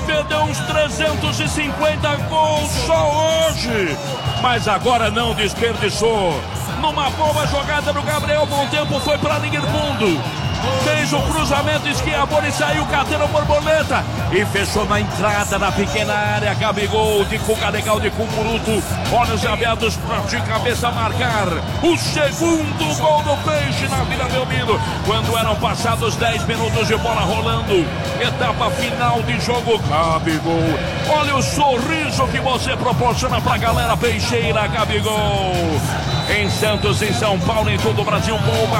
perdeu uns 350 gols só hoje. Mas agora não desperdiçou. Numa boa jogada do Gabriel, bom tempo, foi para Lingermundo. Fez o cruzamento, Schiavone saiu, carteira borboleta e fechou na entrada da pequena área. Gabigol de cuca legal de Cucuruto, olhos abertos de cabeça marcar o segundo gol do Peixe na Vila Belmiro, quando eram passados 10 minutos de bola rolando, etapa final de jogo. Gabigol, olha o sorriso que você proporciona pra galera peixeira. Gabigol em Santos, em São Paulo, em todo o Brasil.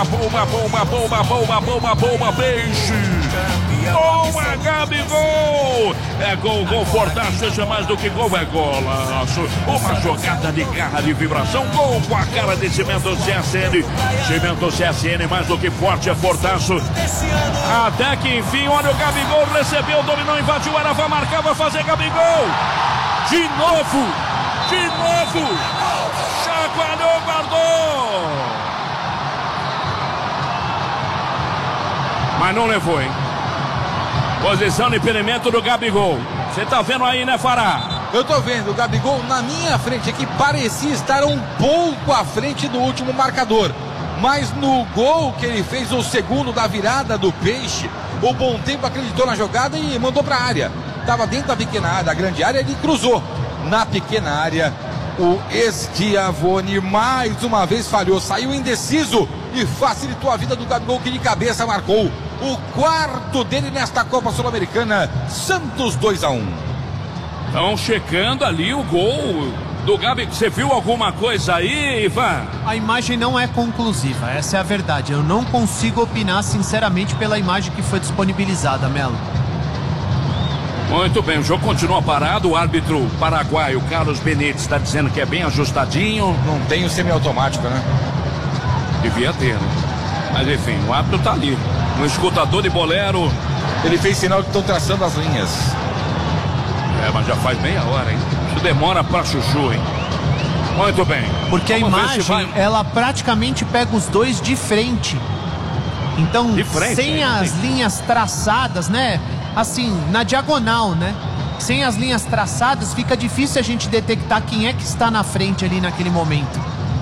Bomba, Peixe. Boa, Gabigol. É gol, Fortaço, isso é mais do que gol, é golaço. Uma jogada de garra, de vibração, gol com a cara de Cimento CSN. Cimento CSN, mais do que forte, é Fortaço. Até que enfim, olha o Gabigol, recebeu, dominou, invadiu, era, vai marcar, vai fazer Gabigol. De novo. Chacoalhou, guardou. Mas não levou, hein? Posição de impedimento do Gabigol. Você tá vendo aí, né, Fará? Eu tô vendo o Gabigol na minha frente aqui, parecia estar um pouco à frente do último marcador. Mas no gol que ele fez, o segundo da virada do Peixe, o Bom Tempo acreditou na jogada e mandou pra área. Tava dentro da pequena área, da grande área, ele cruzou. Na pequena área, o Schiavone mais uma vez falhou, saiu indeciso e facilitou a vida do Gabigol, que de cabeça marcou o quarto dele nesta Copa Sul-Americana. Santos 2-1. Estão checando ali o gol do Gabi. Você viu alguma coisa aí, Ivan? A imagem não é conclusiva, essa é a verdade. Eu não consigo opinar sinceramente pela imagem que foi disponibilizada, Melo. Muito bem, o jogo continua parado. O árbitro paraguaio Carlos Benítez está dizendo que é bem ajustadinho. Não tem o semiautomático, né? Devia ter, né? Mas enfim, o árbitro tá ali. Um escutador de bolero. Ele fez sinal que estão traçando as linhas. É, mas já faz meia hora, hein? Isso demora pra chuchu, hein? Muito bem. Porque a imagem, ela praticamente pega os dois de frente. Então, de frente, sem as linhas traçadas, né? Assim, na diagonal, né? Sem as linhas traçadas, fica difícil a gente detectar quem é que está na frente ali naquele momento.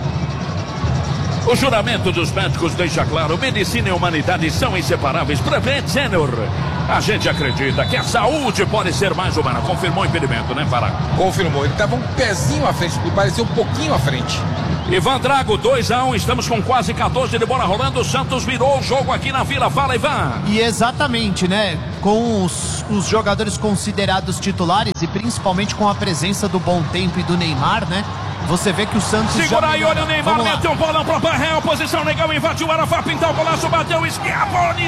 O juramento dos médicos deixa claro: medicina e humanidade são inseparáveis. Prevent Senior. A gente acredita que a saúde pode ser mais humana. Confirmou o impedimento, né, Pará? Confirmou. Ele estava um pezinho à frente, ele parecia um pouquinho à frente. Ivan Drago, 2-1, estamos com quase 14 de bola rolando. O Santos virou o jogo aqui na Vila. Fala, Ivan. E exatamente, né? Com os jogadores considerados titulares e principalmente com a presença do Bom Tempo e do Neymar, né? Você vê que o Santos... Segura aí, olha o Neymar, meteu um bolão pra Barreal, posição legal, invadiu, era vai pintar o golaço, bateu, Schiavone,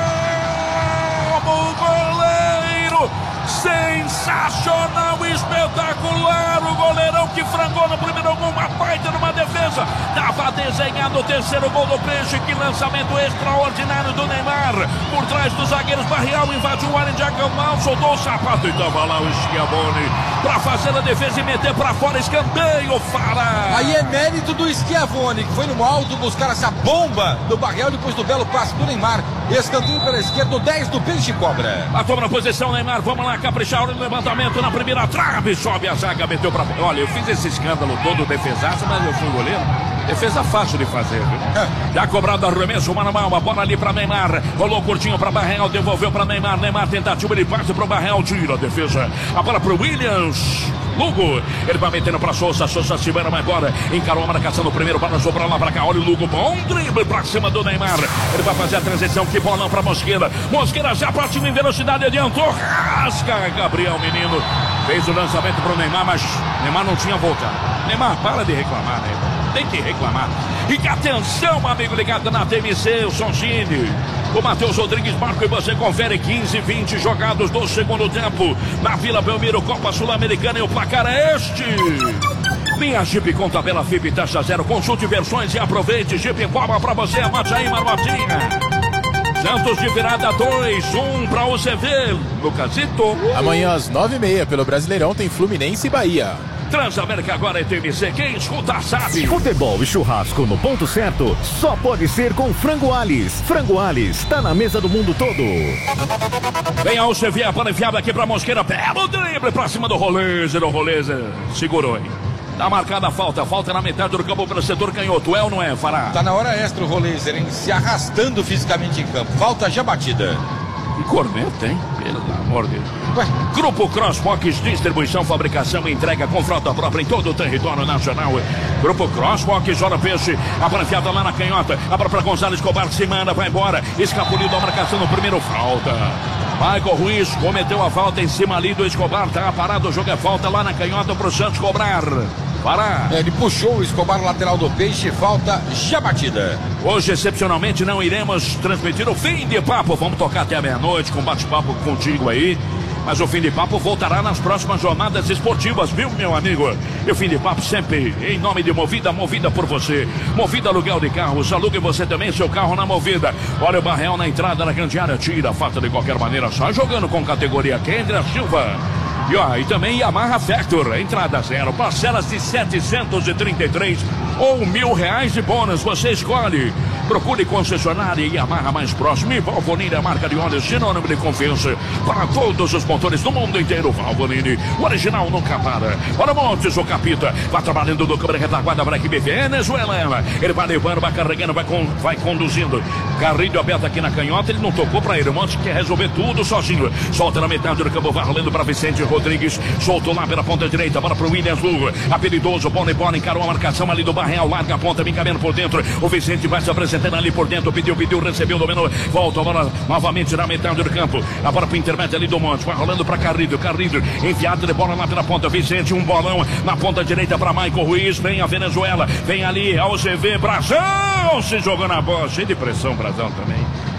o goleiro, sensacional, espetacular, o goleirão que frangou no primeiro gol, uma baita numa defesa, tava desenhado o terceiro gol do Peixe, que lançamento extraordinário do Neymar, por trás dos zagueiros, Barreal invadiu o área de diagonal, soltou o sapato e tava lá o Schiavone pra fazer a defesa e meter pra fora, escanteio, Fara. Aí é mérito do Schiavone, que foi no alto buscar essa bomba do Barreal depois do belo passe do Neymar. Escanteio pela esquerda, o 10 do Peixe cobra. A cobra na posição, Neymar, vamos lá, caprichar o levantamento na primeira trave, sobe a zaga, meteu pra fora. Olha, eu fiz esse escândalo todo, defesaço, mas eu fui goleiro. Defesa fácil de fazer, viu? Já cobrado arremesso, mano a mano, a bola ali pra Neymar. Rolou curtinho pra Barreal, devolveu pra Neymar. Neymar tentativa, ele parte pro Barreal, tira a defesa. A bola pro Williams. Lugo, ele vai metendo pra Sousa, Sousa se vai embora. Encarou a marcação no primeiro, bola sobrou lá pra cá. Olha o Lugo, bom drible pra cima do Neymar. Ele vai fazer a transição, que bolão pra Mosqueira. Mosqueira já partiu em velocidade, adiantou. Rasca, Gabriel, menino. Fez o lançamento pro Neymar, mas Neymar não tinha voltado. Neymar, para de reclamar, né? Tem que reclamar. E que atenção, amigo ligado na TMC, o Sonsini. O Matheus Rodrigues marca e você confere 15-20 jogados do segundo tempo. Na Vila Belmiro, Copa Sul-Americana, e o placar é este. Linha Jeep com tabela FIP taxa zero. Consulte versões e aproveite. Jeep Copa pra você, amate aí, Marmotinha. Santos de virada 2-1 para o CV. Lucasito. Amanhã às 9h30 pelo Brasileirão tem Fluminense e Bahia. Transamérica agora é TMC, quem escuta sabe. Futebol e churrasco no ponto certo só pode ser com Frango Alis. Frango Alis tá na mesa do mundo todo. Vem ao CV, a bola enfiada aqui pra Mosqueira, belo drible pra cima do Rolezer. O Rolezer segurou, hein? Tá marcada a falta na metade do campo pelo setor canhoto, é ou não é, Fará? Tá na hora extra o Rolezer, hein? Se arrastando fisicamente em campo, falta já batida. Que corneta, hein? Pelo amor de Deus. Grupo Crossbox, distribuição, fabricação e entrega com frota própria em todo o território nacional. Grupo Crossbox, hora peixe, a branqueada lá na canhota, a própria Gonzalo Escobar se manda, vai embora, escapuliu da marcação no primeiro, falta. Michael Ruiz cometeu a falta em cima ali do Escobar, tá parado, o jogo é falta lá na canhota pro Santos cobrar. Para. Ele puxou o Escobar, lateral do Peixe, falta já batida. Hoje, excepcionalmente, não iremos transmitir o fim de papo. Vamos tocar até a meia-noite com bate-papo contigo aí. Mas o fim de papo voltará nas próximas jornadas esportivas, viu, meu amigo? E o fim de papo sempre em nome de Movida, movida por você. Movida aluguel de carros, alugue você também seu carro na Movida. Olha o Barreal na entrada da grande área, tira a falta de qualquer maneira, só jogando com categoria Kendra Silva. E também Yamaha Factor, entrada zero, parcelas de 733 ou R$1.000 de bônus, você escolhe. Procure concessionária Yamaha mais próximo. E Valvoline, a marca de óleo sinônimo de confiança para todos os motores do mundo inteiro. Valvoline, o original nunca para. Para Montes, o Capita, vai trabalhando do câmera retaguarda para a equipe Venezuela. Ele vai levando, vai carregando, vai conduzindo. Carrinho aberto aqui na canhota, ele não tocou para ele. O Montes quer resolver tudo sozinho. Solta na metade do campo, vai rolando para Vicente Rodrigues. Soltou lá pela ponta direita, bola para o Williams Lugo. Habilidoso, bola e bola, encarou a marcação ali do Barreal. Larga a ponta, vem caminhando por dentro. O Vicente vai se apresentando ali por dentro. Pediu, recebeu, dominou. Volta a bola novamente na metade do campo. A bola para o intermédio ali do Montes. Vai rolando para Carrilho. Enfiado de bola lá pela ponta. Vicente, um bolão na ponta direita para Michael Ruiz. Vem a Venezuela. Vem ali ao CV. Brasão se jogou na bola. Cheio de pressão, Brasão também.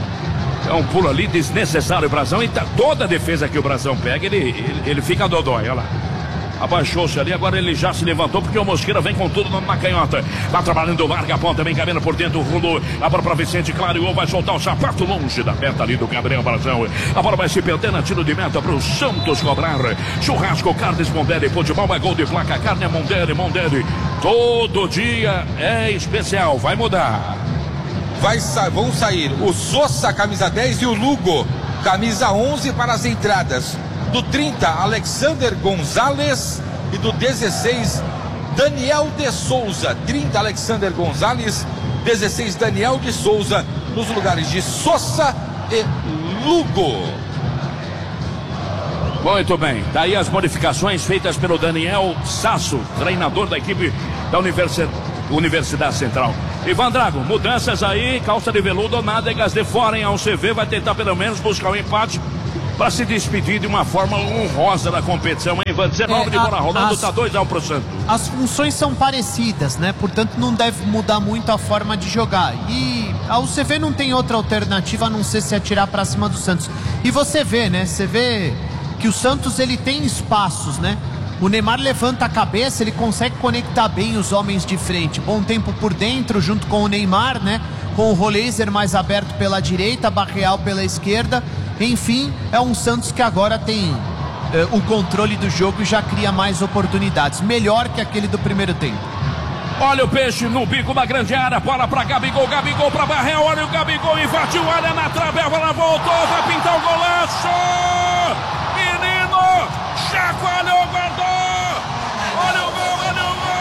É um pulo ali desnecessário, o Brasão. E tá toda a defesa que o Brasão pega, ele fica dodói, olha lá. Abaixou-se ali, agora ele já se levantou porque o Mosqueira vem com tudo na canhota. Tá trabalhando, larga a ponta, vem caminhando por dentro, rolou. A bola pra Vicente, clareou, vai soltar o sapato longe da meta ali do Gabriel Brasão. A bola vai se perdendo, tiro de meta pro Santos cobrar. Churrasco, Carnes Mondelli, futebol é gol de placa, carne é Mondelli. Todo dia é especial, vai mudar. Vão sair o Sosa, camisa 10, e o Lugo, camisa 11 para as entradas. Do 30, Alexander Gonzalez, e do 16, Daniel de Souza. 30, Alexander Gonzalez, 16, Daniel de Souza, nos lugares de Sosa e Lugo. Muito bem, daí as modificações feitas pelo Daniel Sasso, treinador da equipe da Universidade Central. Ivan Drago, mudanças aí, calça de veludo, nádegas de fora em CV, vai tentar pelo menos buscar um empate para se despedir de uma forma honrosa da competição, hein, Ivan? 19 de bola rolando, tá 2-1 pro Santos. As funções são parecidas, né? Portanto, não deve mudar muito a forma de jogar. E a UCV não tem outra alternativa a não ser se atirar para cima do Santos. E você vê, né? Você vê que o Santos, ele tem espaços, né? O Neymar levanta a cabeça, ele consegue conectar bem os homens de frente. Bom tempo por dentro, junto com o Neymar, né? Com o Rolezer mais aberto pela direita, Barreal pela esquerda. Enfim, é um Santos que agora tem o controle do jogo e já cria mais oportunidades. Melhor que aquele do primeiro tempo. Olha o Peixe no bico da grande área, bola pra Gabigol pra Barreal, olha o Gabigol, invadiu a área na trave, a bola voltou, vai pintar o golaço! Menino, chacoalhou, guardou!